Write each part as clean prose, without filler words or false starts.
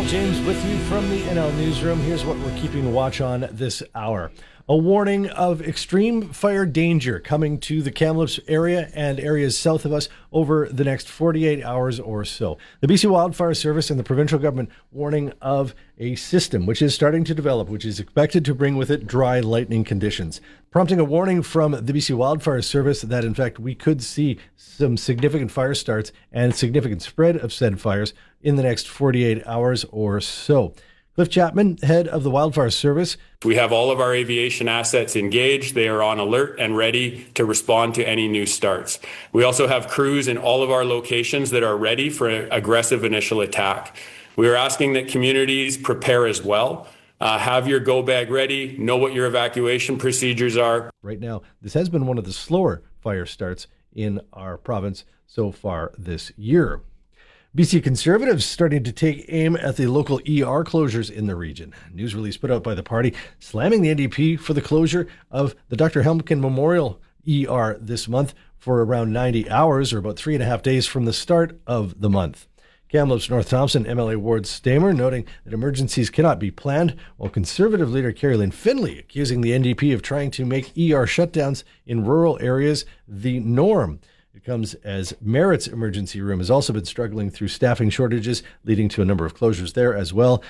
Paul James with you from the NL Newsroom. Here's what we're keeping watch on this hour. A warning of extreme fire danger coming to the Kamloops area and areas south of us over the next 48 hours or so. The BC Wildfire Service and the provincial government warning of a system which is starting to develop, which is expected to bring with it dry lightning conditions, prompting a warning from the BC Wildfire Service that, in fact, we could see some significant fire starts and significant spread of said fires in the next 48 hours or so. Cliff Chapman, head of the Wildfire Service. We have all of our aviation assets engaged. They are on alert and ready to respond to any new starts. We also have crews in all of our locations that are ready for an aggressive initial attack. We are asking that communities prepare as well. Have your go bag ready, know what your evacuation procedures are. Right now, this has been one of the slower fire starts in our province so far this year. BC Conservatives starting to take aim at the local ER closures in the region. A news release put out by the party slamming the NDP for the closure of the Dr. Helmken Memorial ER this month for around 90 hours, or about 3.5 days from the start of the month. Kamloops North Thompson MLA Ward Stamer noting that emergencies cannot be planned, while Conservative leader Carrie Lynn Findlay accusing the NDP of trying to make ER shutdowns in rural areas the norm. It comes as Merritt's emergency room has also been struggling through staffing shortages, leading to a number of closures there as well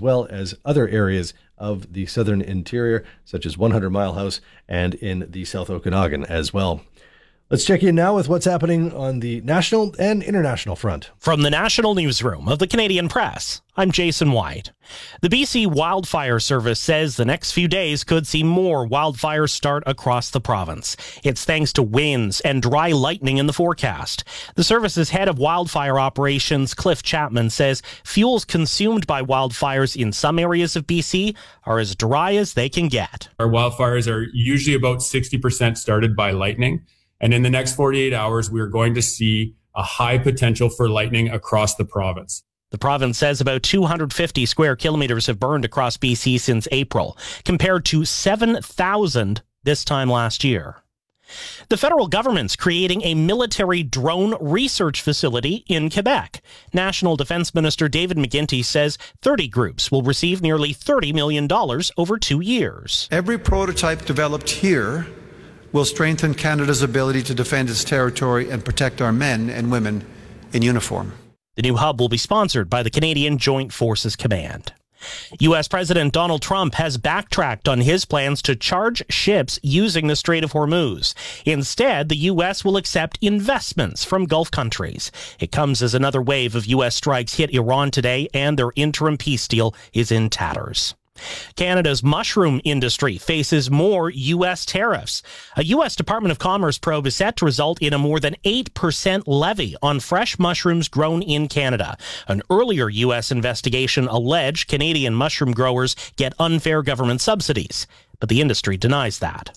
as other areas of the southern interior, such as 100 Mile House and in the South Okanagan as well. Let's check in now with what's happening on the national and international front. From the National Newsroom of the Canadian Press, I'm Jason White. The BC Wildfire Service says the next few days could see more wildfires start across the province. It's thanks to winds and dry lightning in the forecast. The service's head of wildfire operations, Cliff Chapman, says fuels consumed by wildfires in some areas of BC are as dry as they can get. Our wildfires are usually about 60% started by lightning. And in the next 48 hours, we are going to see a high potential for lightning across the province. The province says about 250 square kilometers have burned across BC since April, compared to 7,000 this time last year. The federal government's creating a military drone research facility in Quebec. National Defense Minister David McGuinty says 30 groups will receive nearly $30 million over 2 years. Every prototype developed here will strengthen Canada's ability to defend its territory and protect our men and women in uniform. The new hub will be sponsored by the Canadian Joint Forces Command. U.S. President Donald Trump has backtracked on his plans to charge ships using the Strait of Hormuz. Instead, the U.S. will accept investments from Gulf countries. It comes as another wave of U.S. strikes hit Iran today, and their interim peace deal is in tatters. Canada's mushroom industry faces more U.S. tariffs. A U.S. Department of Commerce probe is set to result in a more than 8% levy on fresh mushrooms grown in Canada. An earlier U.S. investigation alleged Canadian mushroom growers get unfair government subsidies, but the industry denies that.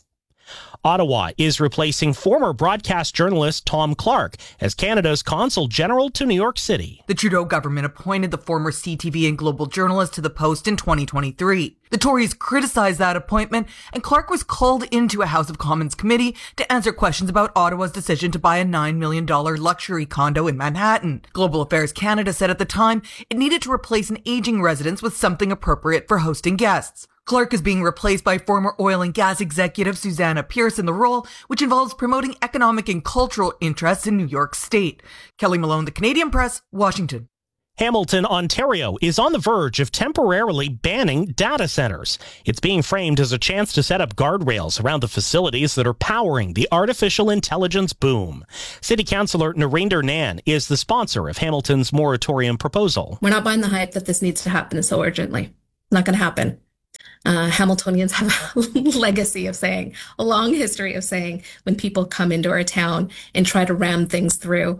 Ottawa is replacing former broadcast journalist Tom Clark as Canada's Consul General to New York City. The Trudeau government appointed the former CTV and global journalist to the post in 2023. The Tories criticized that appointment, and Clark was called into a House of Commons committee to answer questions about Ottawa's decision to buy a $9 million luxury condo in Manhattan. Global Affairs Canada said at the time it needed to replace an aging residence with something appropriate for hosting guests. Clark is being replaced by former oil and gas executive Susanna Pierce in the role, which involves promoting economic and cultural interests in New York State. Kelly Malone, The Canadian Press, Washington. Hamilton, Ontario is on the verge of temporarily banning data centers. It's being framed as a chance to set up guardrails around the facilities that are powering the artificial intelligence boom. City Councillor Narinder Nan is the sponsor of Hamilton's moratorium proposal. We're not buying the hype that this needs to happen so urgently. Not going to happen. Hamiltonians have a legacy of saying, a long history of saying, when people come into our town and try to ram things through,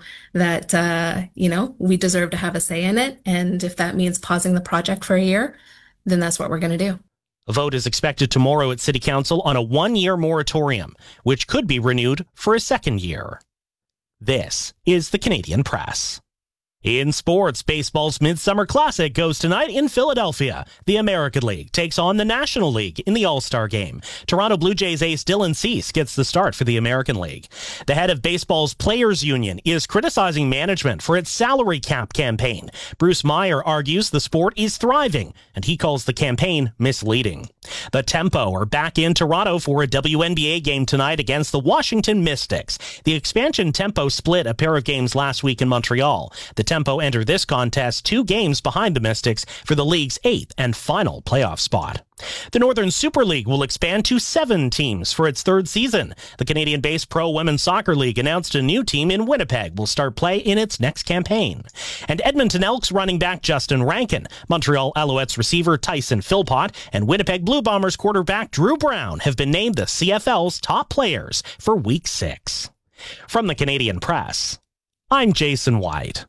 that, we deserve to have a say in it. And if that means pausing the project for a year, then that's what we're going to do. A vote is expected tomorrow at City Council on a 1-year moratorium, which could be renewed for a second year. This is the Canadian Press. In sports, baseball's Midsummer Classic goes tonight in Philadelphia. The American League takes on the National League in the All-Star Game. Toronto Blue Jays ace Dylan Cease gets the start for the American League. The head of baseball's Players Union is criticizing management for its salary cap campaign. Bruce Meyer argues the sport is thriving, and he calls the campaign misleading. The Tempo are back in Toronto for a WNBA game tonight against the Washington Mystics. The expansion Tempo split a pair of games last week in Montreal. The Tempo enter this contest 2 games behind the Mystics for the league's 8th and final playoff spot. The Northern Super League will expand to 7 teams for its 3rd season. The Canadian-based Pro Women's Soccer League announced a new team in Winnipeg will start play in its next campaign. And Edmonton Elks running back Justin Rankin, Montreal Alouettes receiver Tyson Philpott, and Winnipeg Blue Bombers quarterback Drew Brown have been named the CFL's top players for Week 6. From the Canadian Press, I'm Jason White.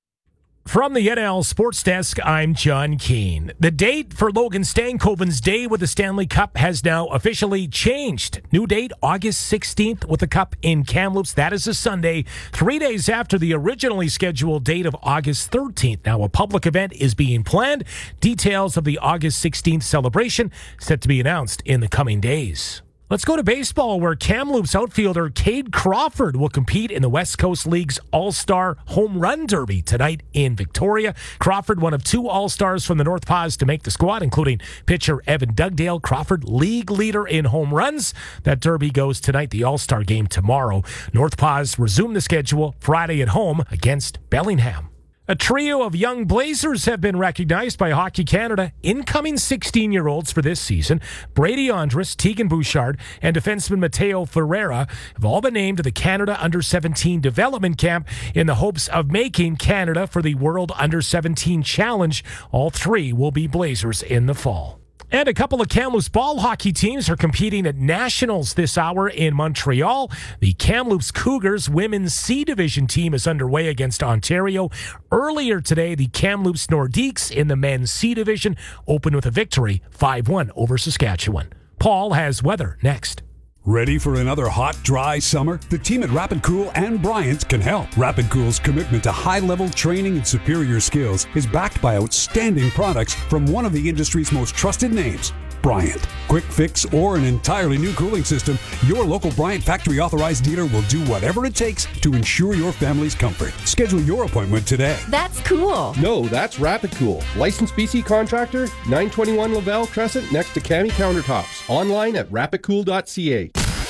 From the NL Sports Desk, I'm John Keane. The date for Logan Stankoven's day with the Stanley Cup has now officially changed. New date, August 16th with the Cup in Kamloops. That is a Sunday, 3 days after the originally scheduled date of August 13th. Now, a public event is being planned. Details of the August 16th celebration set to be announced in the coming days. Let's go to baseball, where Kamloops outfielder Cade Crawford will compete in the West Coast League's All-Star Home Run Derby tonight in Victoria. Crawford, one of 2 All-Stars from the North Pas to make the squad, including pitcher Evan Dugdale. Crawford, league leader in home runs. That derby goes tonight, the All-Star game tomorrow. North Pas resume the schedule Friday at home against Bellingham. A trio of young Blazers have been recognized by Hockey Canada, incoming 16-year-olds for this season. Brady Andrus, Tegan Bouchard, and defenseman Mateo Ferreira have all been named to the Canada Under-17 Development Camp in the hopes of making Canada for the World Under-17 Challenge. All 3 will be Blazers in the fall. And a couple of Kamloops ball hockey teams are competing at Nationals this hour in Montreal. The Kamloops Cougars women's C Division team is underway against Ontario. Earlier today, the Kamloops Nordiques in the men's C Division opened with a victory, 5-1 over Saskatchewan. Paul has weather next. Ready for another hot, dry summer? The team at Rapid Cool and Bryant can help. Rapid Cool's commitment to high-level training and superior skills is backed by outstanding products from one of the industry's most trusted names, Bryant. Quick fix or an entirely new cooling system, your local Bryant factory authorized dealer will do whatever it takes to ensure your family's comfort. Schedule your appointment today. That's cool. No, that's Rapid Cool. Licensed BC contractor, 921 Laval Crescent next to Cami Countertops. Online at rapidcool.ca.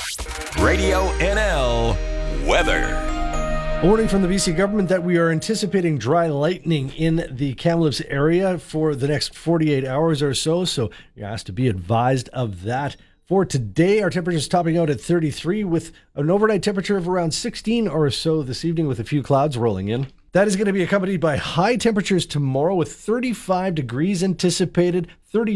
Radio NL weather. A warning from the BC government that we are anticipating dry lightning in the Kamloops area for the next 48 hours or so you're asked to be advised of that. For today, our temperatures topping out at 33 with an overnight temperature of around 16 or so this evening with a few clouds rolling in. That is going to be accompanied by high temperatures tomorrow with 35 degrees anticipated,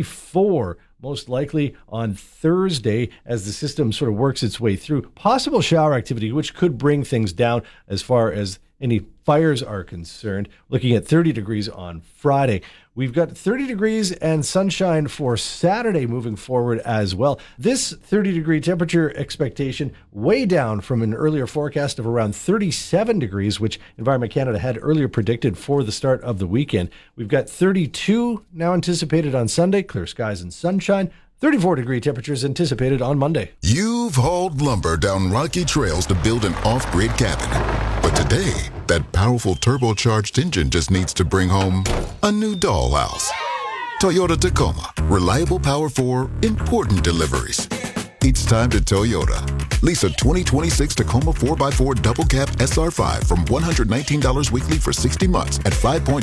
34 most likely on Thursday as the system sort of works its way through. Possible shower activity, which could bring things down as far as any fires are concerned. Looking at 30 degrees on Friday. We've got 30 degrees and sunshine for Saturday moving forward as well. This 30-degree temperature expectation way down from an earlier forecast of around 37 degrees, which Environment Canada had earlier predicted for the start of the weekend. We've got 32 now anticipated on Sunday, clear skies and sunshine. 34-degree temperatures anticipated on Monday. You've hauled lumber down rocky trails to build an off-grid cabin. But today, that powerful turbocharged engine just needs to bring home a new dollhouse. Toyota Tacoma. Reliable power for important deliveries. It's time to Toyota. Lease a 2026 Tacoma 4x4 double cab SR5 from $119 weekly for 60 months at 5.59%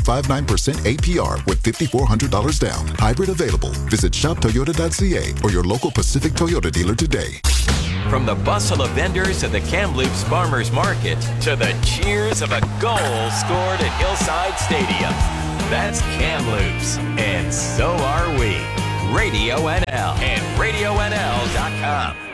APR with $5,400 down. Hybrid available. Visit shoptoyota.ca or your local Pacific Toyota dealer today. From the bustle of vendors at the Kamloops Farmers Market to the cheers of a goal scored at Hillside Stadium. That's Kamloops, and so are we. Radio NL and RadioNL.com.